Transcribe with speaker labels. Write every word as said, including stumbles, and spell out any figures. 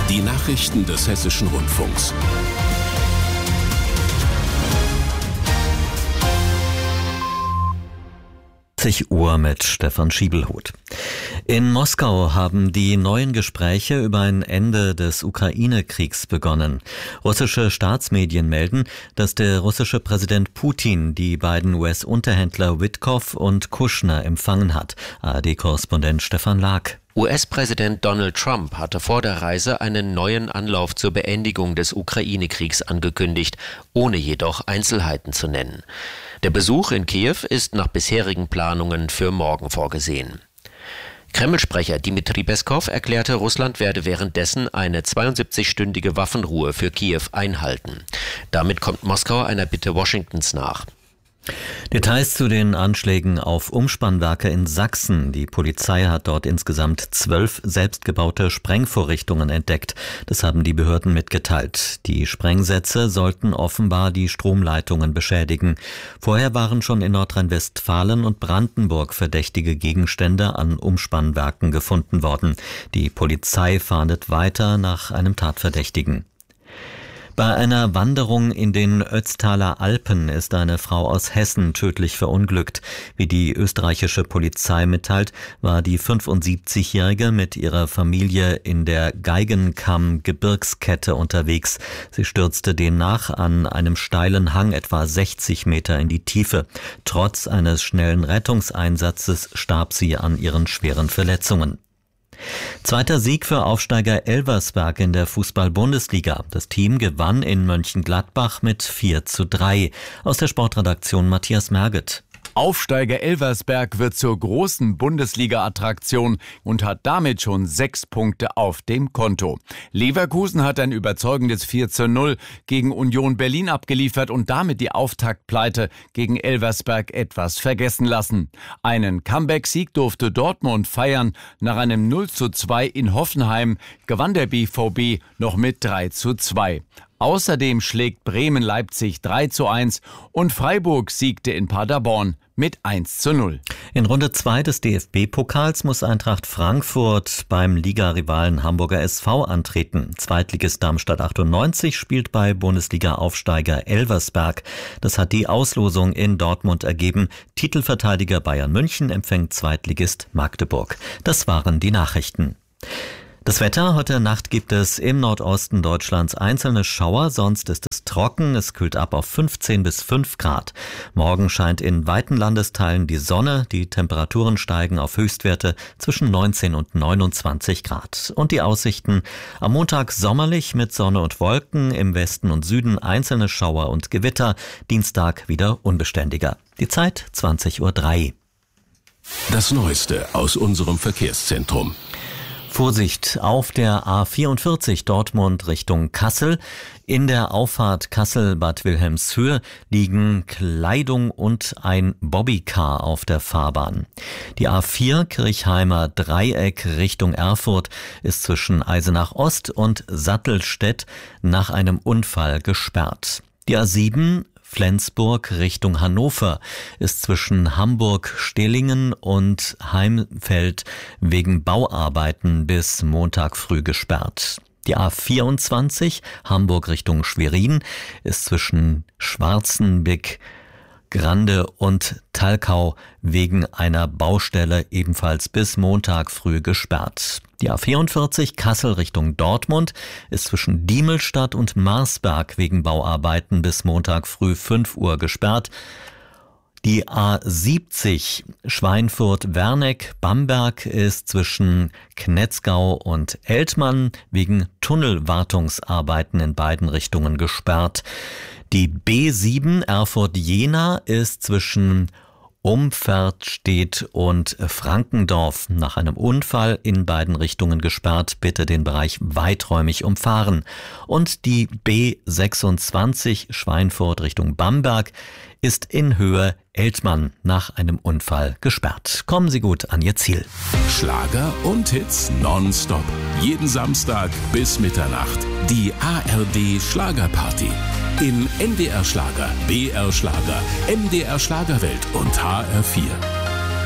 Speaker 1: Die Nachrichten des Hessischen Rundfunks.
Speaker 2: zwanzig Uhr mit Stefan Schiebelhut. In Moskau haben die neuen Gespräche über ein Ende des Ukraine-Kriegs begonnen. Russische Staatsmedien melden, dass der russische Präsident Putin die beiden U S-Unterhändler Witkow und Kushner empfangen hat. A R D-Korrespondent Stefan Lag.
Speaker 3: U S-Präsident Donald Trump hatte vor der Reise einen neuen Anlauf zur Beendigung des Ukraine-Kriegs angekündigt, ohne jedoch Einzelheiten zu nennen. Der Besuch in Kiew ist nach bisherigen Planungen für morgen vorgesehen. Kreml-Sprecher Dmitri Peskow erklärte, Russland werde währenddessen eine zweiundsiebzigstündige Waffenruhe für Kiew einhalten. Damit kommt Moskau einer Bitte Washingtons nach.
Speaker 2: Details zu den Anschlägen auf Umspannwerke in Sachsen. Die Polizei hat dort insgesamt zwölf selbstgebaute Sprengvorrichtungen entdeckt. Das haben die Behörden mitgeteilt. Die Sprengsätze sollten offenbar die Stromleitungen beschädigen. Vorher waren schon in Nordrhein-Westfalen und Brandenburg verdächtige Gegenstände an Umspannwerken gefunden worden. Die Polizei fahndet weiter nach einem Tatverdächtigen. Bei einer Wanderung in den Ötztaler Alpen ist eine Frau aus Hessen tödlich verunglückt. Wie die österreichische Polizei mitteilt, war die fünfundsiebzigjährige mit ihrer Familie in der Geigenkamm-Gebirgskette unterwegs. Sie stürzte demnach an einem steilen Hang etwa sechzig Meter in die Tiefe. Trotz eines schnellen Rettungseinsatzes starb sie an ihren schweren Verletzungen. Zweiter Sieg für Aufsteiger Elversberg in der Fußball-Bundesliga. Das Team gewann in Mönchengladbach mit vier zu drei. Aus der Sportredaktion Matthias Merget.
Speaker 4: Aufsteiger Elversberg wird zur großen Bundesliga-Attraktion und hat damit schon sechs Punkte auf dem Konto. Leverkusen hat ein überzeugendes vier zu null gegen Union Berlin abgeliefert und damit die Auftaktpleite gegen Elversberg etwas vergessen lassen. Einen Comeback-Sieg durfte Dortmund feiern. Nach einem null zu zwei in Hoffenheim gewann der B V B noch mit drei zu zwei. Außerdem schlägt Bremen Leipzig drei zu eins und Freiburg siegte in Paderborn mit eins zu null.
Speaker 2: In Runde zwei des D F B-Pokals muss Eintracht Frankfurt beim Ligarivalen Hamburger S V antreten. Zweitligist Darmstadt achtundneunzig spielt bei Bundesliga-Aufsteiger Elversberg. Das hat die Auslosung in Dortmund ergeben. Titelverteidiger Bayern München empfängt Zweitligist Magdeburg. Das waren die Nachrichten. Das Wetter: Heute Nacht gibt es im Nordosten Deutschlands einzelne Schauer, sonst ist es trocken, es kühlt ab auf fünfzehn bis fünf Grad. Morgen scheint in weiten Landesteilen die Sonne, die Temperaturen steigen auf Höchstwerte zwischen neunzehn und neunundzwanzig Grad. Und die Aussichten: am Montag sommerlich mit Sonne und Wolken, im Westen und Süden einzelne Schauer und Gewitter, Dienstag wieder unbeständiger. Die Zeit zwanzig Uhr drei.
Speaker 1: Das Neueste aus unserem Verkehrszentrum.
Speaker 2: Vorsicht auf der A vierundvierzig Dortmund Richtung Kassel. In der Auffahrt Kassel-Bad Wilhelmshöhe liegen Kleidung und ein Bobbycar auf der Fahrbahn. Die A vier Kirchheimer Dreieck Richtung Erfurt ist zwischen Eisenach Ost und Sattelstedt nach einem Unfall gesperrt. Die A sieben Flensburg Richtung Hannover ist zwischen Hamburg-Stehlingen und Heimfeld wegen Bauarbeiten bis Montag früh gesperrt. Die A vierundzwanzig Hamburg Richtung Schwerin ist zwischen Schwarzenbeck, Grande und Talkau wegen einer Baustelle ebenfalls bis Montag früh gesperrt. Die A vierundvierzig Kassel Richtung Dortmund ist zwischen Diemelstadt und Marsberg wegen Bauarbeiten bis Montag früh fünf Uhr gesperrt. Die A siebzig Schweinfurt-Werneck-Bamberg ist zwischen Knetzgau und Eltmann wegen Tunnelwartungsarbeiten in beiden Richtungen gesperrt. Die B sieben Erfurt-Jena ist zwischen Umfertstedt und Frankendorf nach einem Unfall in beiden Richtungen gesperrt. Bitte den Bereich weiträumig umfahren. Und die B sechsundzwanzig Schweinfurt Richtung Bamberg ist in Höhe Eltmann nach einem Unfall gesperrt. Kommen Sie gut an Ihr Ziel.
Speaker 1: Schlager und Hits nonstop. Jeden Samstag bis Mitternacht. Die A R D Schlagerparty. Im N D R Schlager, B R Schlager, M D R Schlagerwelt und H R vier.